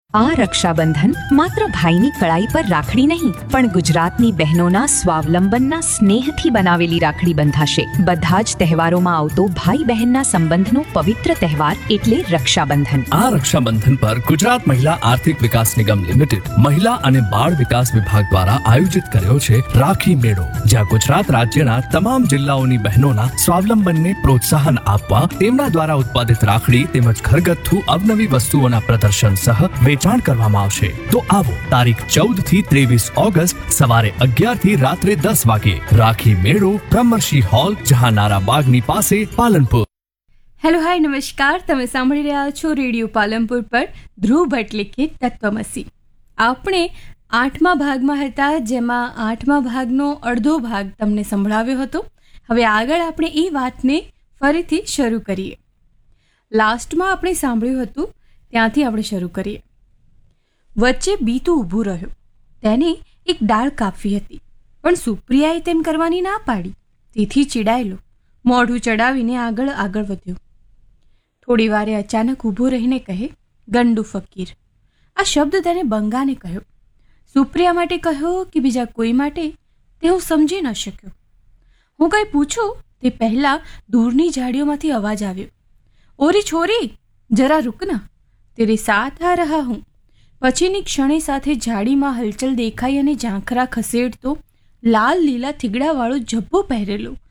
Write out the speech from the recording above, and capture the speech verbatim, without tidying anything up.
આ રક્ષાબંધન માત્ર ભાઈની કળાઈ પર રાખડી નહીં પણ ગુજરાતની બહેનોના સ્વાવલંબનના સ્નેહથી બનાવેલી રાખડી બંધાશે. બધા જ તહેવારોમાં આવતો ભાઈ બહેનના સંબંધનો પવિત્ર તહેવાર એટલે રક્ષાબંધન. આ રક્ષાબંધન પર ગુજરાત મહિલા આર્થિક વિકાસ નિગમ લિમિટેડ મહિલા અને બાળ વિકાસ વિભાગ દ્વારા આયોજિત કર્યો છે રાખી મેળો, જ્યાં ગુજરાત રાજ્યના તમામ જિલ્લાઓની બહેનોના સ્વાવલંબનને પ્રોત્સાહન આપવા તેમના દ્વારા ઉત્પાદિત રાખડી તેમજ ઘરગથ્થુ અવનવી વસ્તુઓના પ્રદર્શન સહ વેચાણ કરવામાં આવશે. તો આવો તારીખ ચૌદ થી ત્રેવીસ ઓગસ્ટ સવારે અગિયાર થી રાત્રે દસ વાગે રાખી મેળો, બ્રહ્મર્ષિ હોલ, જહાનારા બાગની પાસે, પાલનપુર. હેલો હાય નમસ્કાર, તમે સાંભળી રહ્યા છો રેડિયો પાલનપુર પર ધ્રુવ ભટ્ટ લિખિત તત્વમસી. આપણે આઠમા ભાગમાં હતા, જેમાં આઠમા ભાગનો અડધો ભાગ તમને સંભળાવ્યો હતો. હવે આગળ આપણે એ વાતને ફરીથી શરૂ કરીએ. લાસ્ટમાં આપણે સાંભળ્યું હતું ત્યાંથી આપણે શરૂ કરીએ. વચ્ચે બીતું ઊભું રહ્યું. તેને એક ડાળ કાપવી હતી, પણ સુપ્રિયાએ તેમ કરવાની ના પાડી. તેથી ચીડાયેલો મોઢું ચડાવીને આગળ આગળ વધ્યો. થોડી વારે અચાનક ઊભો રહીને કહે, ગંડુ ફકીર. આ શબ્દ તેને બંગાને કહ્યો. સુપ્રિયા માટે કહ્યો કે બીજા કોઈ માટે, તે હું સમજી ન શક્યો. હું કંઈ પૂછું તે પહેલાં દૂરની ઝાડીઓમાંથી અવાજ આવ્યો, ઓરી છોરી જરા રૂકના, તેરે સાથ આ રહા હું. પછીની ક્ષણે સાથે ઝાડીમાં હલચલ દેખાઈ અને ઝાંખરા ખસેડતો લાલ લીલા થીગડાવાળો જબ્બો પહેરેલો